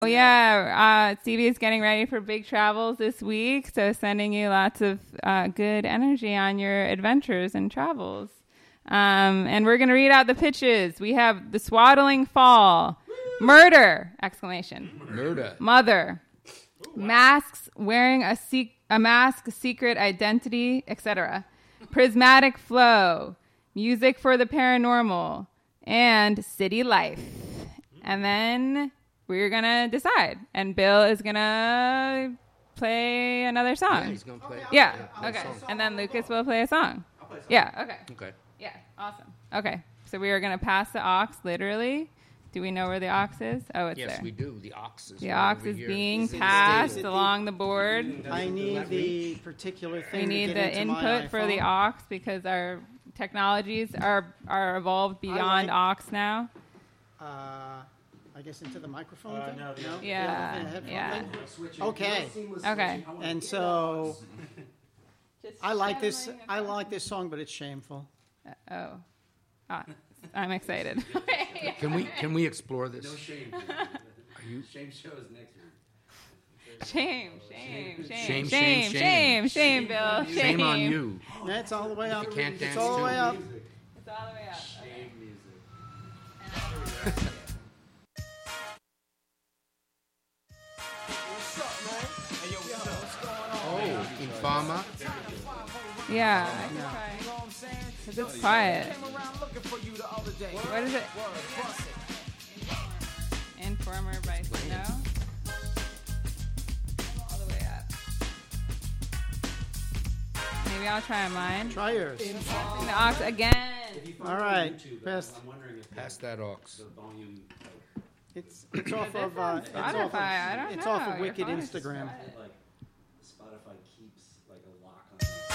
Oh, yeah. Stevie is getting ready for big travels this week, so sending you lots of good energy on your adventures and travels. And we're going to read out the pitches. We have The Swaddling Fall, Murder, exclamation. Murder. Mother, Masks, Wearing a Mask, Secret Identity, etc. Prismatic Flow, Music for the Paranormal, and City Life. And then we're going to decide. And Bill is going to play another song. Yeah, he's going to play. Yeah, okay. And then Lucas will play a song. Yeah, okay. Okay. Yeah, awesome. Okay, so we are going to pass the ox, literally. Do we know where the ox is? Oh, it's there. Yes, we do. The ox is The ox is being passed along the board. I need the particular thing. We need to the get into input my for the iPhone. ox because our technologies are evolved beyond ox now. I guess into the microphone thing? No. Yeah, The headphone yeah. thing? Okay. Okay. And so I like this song, but it's shameful. I'm excited. Can we explore this? No shame. Shame show is next week. Shame, Bill. Shame on you. That's all the way up. You can't It's dance all the to way up. It's all the way up. Shame music. Oh, Infama. Yeah, I can try. Because it's quiet. What is it? Informer by Snow. All the way up. Maybe I'll try on mine. Try yours. Passing the ox again. All right. Pass that ox. It's off of Spotify. I don't it's know. off of Your Wicked phone is Instagram. Spotify keeps like a lock on